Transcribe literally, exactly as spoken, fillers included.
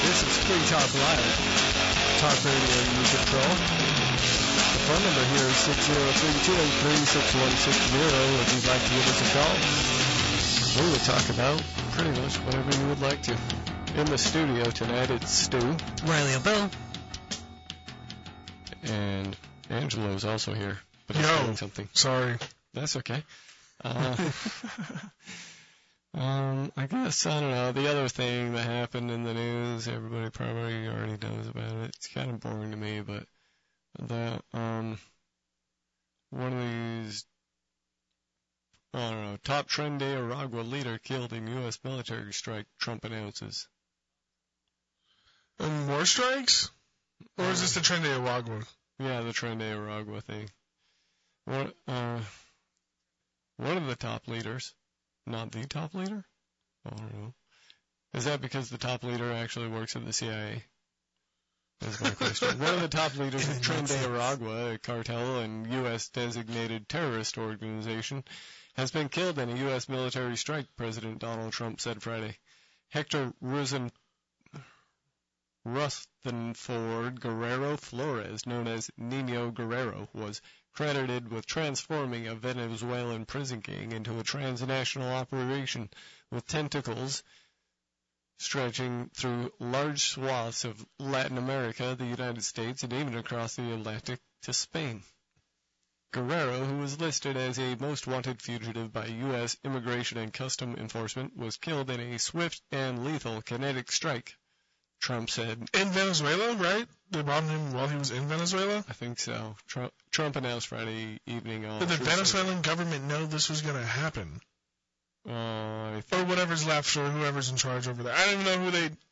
This is Free Talk Live. Talk radio you control. The phone number here is six zero three two eight three six one six zero if you'd like to give us a call. We will talk about pretty much whatever you would like to. In the studio tonight, it's Stu. Riley and Bill. And Angelo's also here. But he's Yo, doing something. Sorry. That's okay. Uh, um, I guess, I don't know, the other thing that happened in the news, everybody probably already knows about it. It's kind of boring to me, but that, um, one of these, I don't know, top Tren de Aragua leader killed in U S military strike, Trump announces. And more strikes? Or is this the Tren de Aragua? Yeah, the Tren de Aragua thing. What, uh, one of the top leaders, not the top leader? I don't know. Is that because the top leader actually works at the C I A? That's my question. One of the top leaders of Tren de Aragua, a cartel and U S designated terrorist organization, has been killed in a U S military strike, President Donald Trump said Friday. Hector Rosen, Rutherford Guerrero Flores, known as Nino Guerrero, was credited with transforming a Venezuelan prison gang into a transnational operation with tentacles stretching through large swaths of Latin America, the United States, and even across the Atlantic to Spain. Guerrero, who was listed as a most wanted fugitive by U S Immigration and Custom Enforcement, was killed in a swift and lethal kinetic strike, Trump said. In Venezuela, right? They bombed him while he was in Venezuela? I think so. Trump, Trump announced Friday evening on... Did the Venezuelan government know this was going to happen? Uh, I or whatever's left, or whoever's in charge over there. I don't even know who they...